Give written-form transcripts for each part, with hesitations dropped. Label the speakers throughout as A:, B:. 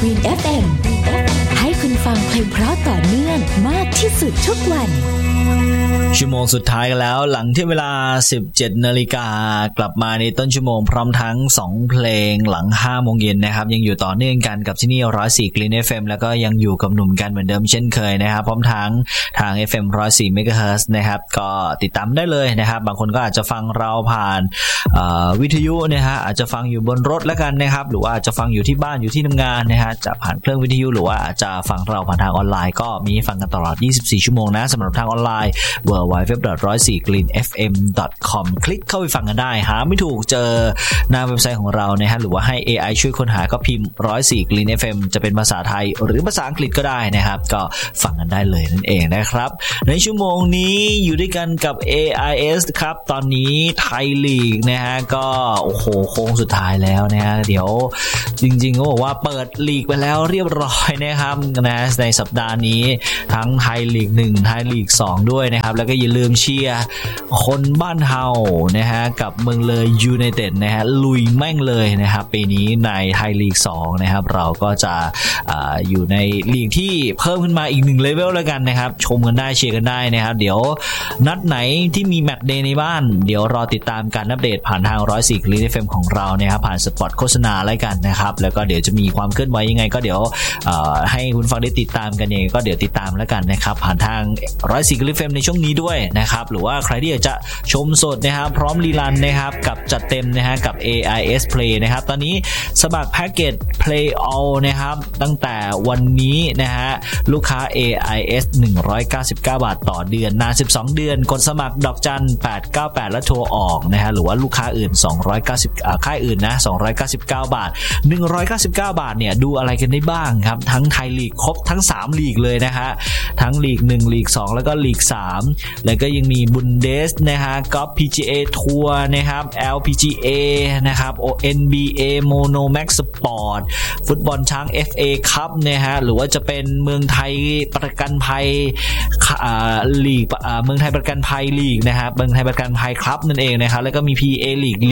A: Green FM ให้คุณฟังเพลงเพราะต่อเนื่องมากที่สุดทุกวัน
B: ชั่วโมงสุดท้ายกันแล้วหลังที่เวลา 17 นาฬิกากลับมาในต้นชั่วโมงพร้อมทั้ง2เพลงหลัง 5 โมงเย็นนะครับยังอยู่ต่อเนื่องกันกับที่นี่104 Green FM แล้วก็ยังอยู่กับหนุ่มกันเหมือนเดิมเช่นเคยนะครับพร้อมทั้งทาง FM 104 MHz นะครับก็ติดตามได้เลยนะครับบางคนก็อาจจะฟังเราผ่านวิทยุนะฮะอาจจะฟังอยู่บนรถแล้วกันนะครับหรือว่าอาจจะฟังอยู่ที่บ้านอยู่ที่ทำงานนะฮะจะผ่านเครื่องวิทยุหรือว่าอาจจะฟังเราผ่านทางออนไลน์ก็มีฟังกันตลอด24 ชั่วโมงนะสำหรับทางออนไลน์ www.104greenfm.com คลิกเข้าไปฟังกันได้หาไม่ถูกเจอหน้าเว็บไซต์ของเรานะฮะหรือว่าให้ AI ช่วยค้นหาก็พิมพ์104 Green FM จะเป็นภาษาไทยหรือภาษาอังกฤษก็ได้นะครับก็ฟังกันได้เลยนั่นเองนะครับในชั่วโมงนี้อยู่ด้วยกันกับ AIS ครับตอนนี้ไทยลีกนะฮะก็โอ้โหโค้งสุดท้ายแล้วนะฮะเดี๋ยวจริงๆก็บอกว่าเปิดลีกไปแล้วเรียบร้อยนะครับนะในสัปดาห์นี้ทั้งไทยลีก1ไทยลีก2ด้วยนะครับแล้วก็อย่าลืมเชียร์คนบ้านเฮานะฮะกับเมืองเลยยูไนเต็ดนะฮะลุยแม่งเลยนะครับปีนี้ในไทยลีก2นะครับเราก็จะอยู่ในลีกที่เพิ่มขึ้นมาอีก1เลเวลแล้วกันนะครับชมกันได้เชียร์กันได้นะครับเดี๋ยวนัดไหนที่มีแมตช์เดย์ในบ้านเดี๋ยวรอติดตามการอัปเดตผ่านทาง104 Green FM ของเรานะครับผ่านสปอตโฆษณาอะไรกันนะครับแล้วก็เดี๋ยวจะมีความเคลื่อนไหวยังไงก็เดี๋ยวให้คุณฟังได้ติดตามกันเองก็เดี๋ยวติดตามแล้วกันนะครับผ่านทาง104 Green FM ในช่วงนี้ด้วยนะครับหรือว่าใครที่อยากจะชมสดนะครับพร้อมรีรันนะครับกับจัดเต็มนะฮะกับ AIS Play นะครับตอนนี้สมัครแพ็คเกจ Play All นะครับตั้งแต่วันนี้นะฮะลูกค้า AIS 199 บาทต่อเดือนนาน12เดือนกดสมัครดอกจัน898แล้วโทรออกนะฮะหรือว่าลูกค้าอื่น290ค่ายอื่นนะ299 บาท199 บาทเนี่ยดูอะไรกันได้บ้างครับทั้งไทยลีกครบทั้ง3ลีกเลยนะฮะทั้งลีก1ลีก2แล้วก็ลีก3แล้วก็ยังมีบุนเดสนะฮะกอล์ฟ PGA ทัวร์นะครับ LPGA นะครับ NBA Mono Max Sport ฟุตบอลช้าง FA คัพนะฮะหรือว่าจะเป็นเมืองไทยประกันภัยลีกเมืองไทยประกันภัยลีกนะครับเมืองไทยประกันภัยครับนั่นเองนะครับแล้วก็มี PA ลีก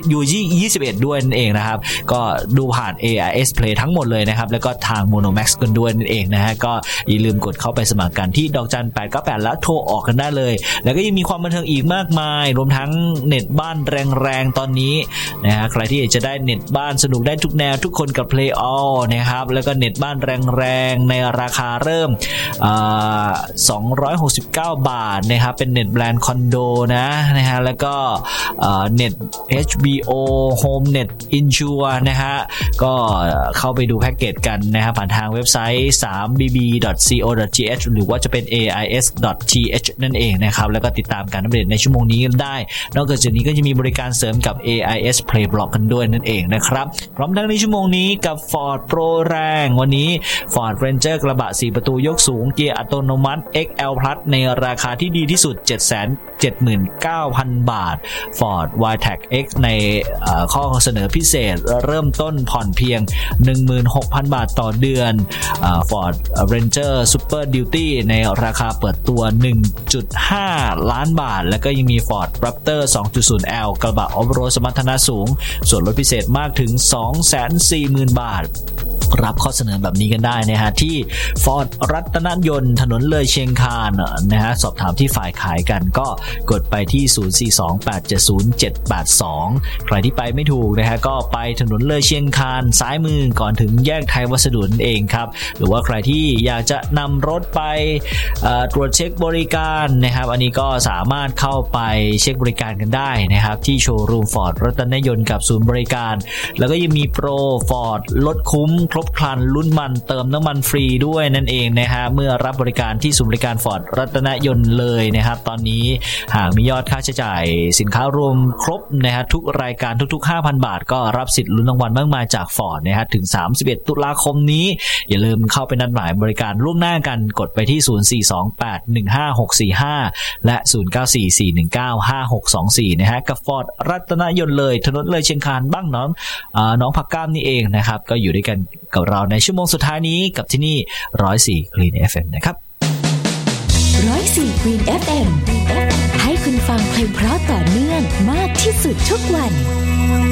B: 21ด้วยนั่นเองนะครับก็ดูผ่าน AIS Play ทั้งหมดเลยนะครับแล้วก็ทาง Mono Max กันด้วยนั่นเองนะฮะก็อย่าลืมกดเข้าไปสมัครกันที่ดอกจัน898แล้วโทรออกกันได้เลยแล้วก็ยังมีความบันเทิงอีกมากมายรวมทั้งเน็ตบ้านแรงๆตอนนี้นะฮะใครที่อยากจะได้เน็ตบ้านสนุกได้ทุกแนวทุกคนกับ Play All นะครับแล้วก็เน็ตบ้านแรงๆในราคาเริ่ม269 บาทนะครับเป็นเน็ตแบรนด์คอนโดนะฮะแล้วก็เน็ต HBO Home Net Insure นะฮะก็เข้าไปดูแพ็กเกจกันนะครับผ่านทางเว็บไซต์ 3bb.co.th หรือว่าจะเป็น ais.th นั่นเองนะครับแล้วก็ติดตามการอัปเดตในชั่วโมงนี้กันได้นอกจากนี้ก็จะมีบริการเสริมกับ AIS Play Block กันด้วยนั่นเองนะครับพร้อมทั้งในชั่วโมงนี้กับ Ford Pro แรงวันนี้ Ford Ranger กระบะ4ประตูยกสูงเกียร์อัตโนมัติ XL Plus ในราคาที่ดีที่สุด 779,000 บาท Ford Wildtrak X ในข้อเสนอพิเศษเริ่มต้นผ่อนเพียง 16,000 บาทต่อเดือนFord Ranger Super Duty ในราคาเปิดตัว 1.5 ล้านบาทแล้วก็ยังมี Ford Raptor 2.0L กระบะออฟโรดสมรรถนะสูงส่วนลดพิเศษมากถึง 240,000 บาทรับข้อเสนอแบบนี้กันได้นะฮะที่ Ford รัตนยนต์ถนนเลยเชียงคานนะฮะสอบถามที่ฝ่ายขายกันก็กดไปที่0428707782ใครที่ไปไม่ถูกนะฮะก็ไปถนนเลยเชียงคานซ้ายมือก่อนถึงแยกไทยวัสดุนั่นเองครับหรือว่าใครที่อยากจะนำรถไปตรวจเช็คบริการนะครับอันนี้ก็สามารถเข้าไปเช็คบริการกันได้นะครับที่โชว์รูม Ford รัตนยนต์กับศูนย์บริการแล้วก็ยังมีโปร Ford ลดคุ้มครบครันลุ้นมันเติมน้ำมันฟรีด้วยนั่นเองนะฮะเมื่อรับบริการที่ศูนย์บริการ Ford รัตนยนต์เลยนะครับตอนนี้หากมียอดค่าใช้จ่ายสินค้ารวมครบนะฮะทุกรายการทุกๆ 5,000 บาทก็รับสิทธิ์ลุ้นรางวัลมากมายจาก Ford นะฮะถึง31ตุลาคมนี้อย่าลืมเข้าไปนัดหมายบริการล่วงหน้ากันกดไปที่0428156645และ0944195624นะฮะกับ Ford รัตนยนต์เลยถนนเลยเชียงคานบ้างน้องผักก้ามนี่เองนะครับก็อยู่ด้วยกันกับเราในชั่วโมงสุดท้ายนี้กับที่นี่104 Green FM นะครับ
A: 104 Green FM ให้คุณฟังเพลงเพราะต่อเนื่องมากที่สุดทุกวัน